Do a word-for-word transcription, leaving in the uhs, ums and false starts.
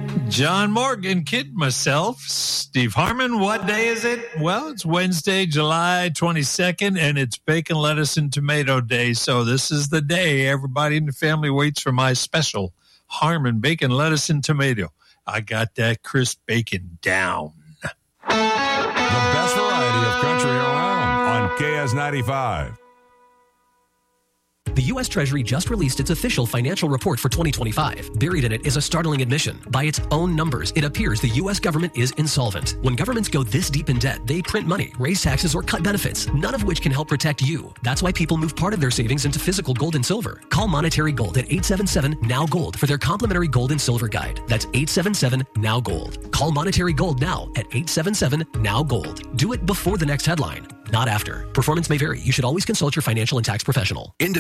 John Morgan, Kid, myself, Steve Harmon. What day is it? Well, it's Wednesday, July twenty-second, and it's bacon, lettuce, and tomato day. So this is the day everybody in the family waits for my special Harmon bacon, lettuce, and tomato. I got that crisp bacon down. The best variety of country around on K S ninety-five. The U S Treasury just released its official financial report for twenty twenty-five. Buried in it is a startling admission. By its own numbers, it appears the U S government is insolvent. When governments go this deep in debt, they print money, raise taxes, or cut benefits, none of which can help protect you. That's why people move part of their savings into physical gold and silver. Call Monetary Gold at eight seven seven, N O W, GOLD for their complimentary gold and silver guide. That's eight seven seven, N O W, GOLD. Call Monetary Gold now at eight seven seven, N O W, GOLD. Do it before the next headline, not after. Performance may vary. You should always consult your financial and tax professional.